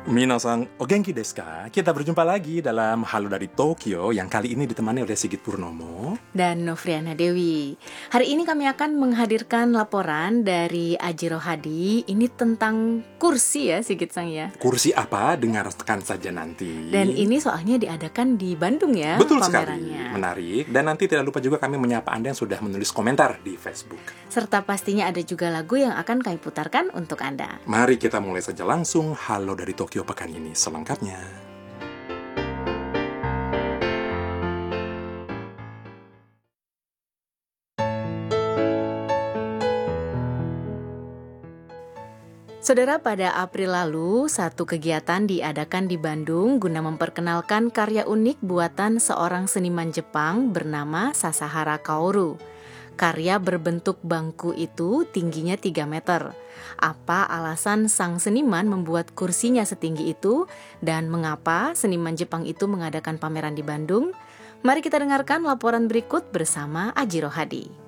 Minasan, o genki desu ka? Kita berjumpa lagi dalam Halo dari Tokyo yang kali ini ditemani oleh Sigit Purnomo dan Novriana Dewi. Hari ini kami akan menghadirkan laporan dari Ajiro Hadi. Ini tentang kursi ya, Sigit Sang ya. Kursi apa? Dengarkan saja nanti. Dan ini soalnya diadakan di Bandung ya. Betul pamerannya. sekali, menarik. Dan nanti tidak lupa juga kami menyapa Anda yang sudah menulis komentar di Facebook. Serta pastinya ada juga lagu yang akan kami putarkan untuk Anda. Mari kita mulai saja langsung Halo dari Tokyo pekan ini selengkapnya. Saudara, pada April lalu, satu kegiatan diadakan di Bandung guna memperkenalkan karya unik buatan seorang seniman Jepang bernama Sasahara Kaoru. Karya berbentuk bangku itu tingginya 3 meter. Apa alasan sang seniman membuat kursinya setinggi itu dan mengapa seniman Jepang itu mengadakan pameran di Bandung? Mari kita dengarkan laporan berikut bersama Ajiro Hadi.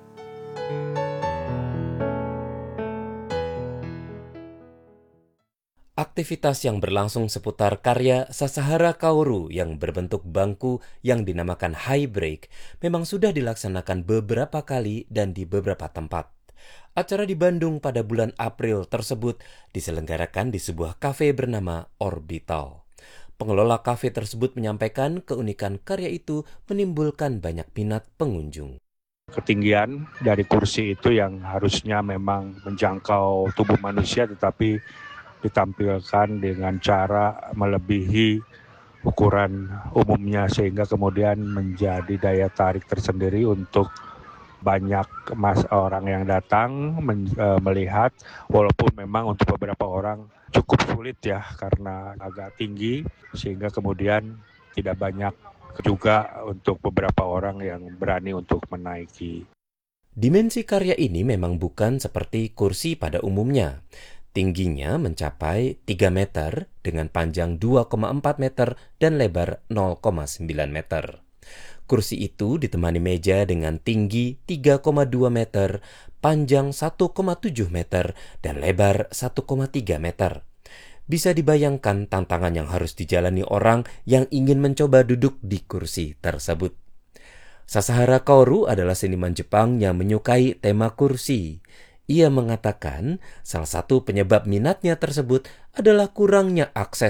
Aktivitas yang berlangsung seputar karya Sasahara Kaoru yang berbentuk bangku yang dinamakan high break memang sudah dilaksanakan beberapa kali dan di beberapa tempat. Acara di Bandung pada bulan April tersebut diselenggarakan di sebuah kafe bernama Orbital. Pengelola kafe tersebut menyampaikan keunikan karya itu menimbulkan banyak minat pengunjung. Ketinggian dari kursi itu yang harusnya memang menjangkau tubuh manusia tetapi ditampilkan dengan cara melebihi ukuran umumnya sehingga kemudian menjadi daya tarik tersendiri untuk banyak orang yang datang melihat, walaupun memang untuk beberapa orang cukup sulit ya karena agak tinggi sehingga kemudian tidak banyak juga untuk beberapa orang yang berani untuk menaiki. Dimensi karya ini memang bukan seperti kursi pada umumnya. Tingginya mencapai 3 meter dengan panjang 2,4 meter dan lebar 0,9 meter. Kursi itu ditemani meja dengan tinggi 3,2 meter, panjang 1,7 meter, dan lebar 1,3 meter. Bisa dibayangkan tantangan yang harus dijalani orang yang ingin mencoba duduk di kursi tersebut. Sasahara Kaoru adalah seniman Jepang yang menyukai tema kursi. Ia mengatakan salah satu penyebab minatnya tersebut adalah kurangnya akses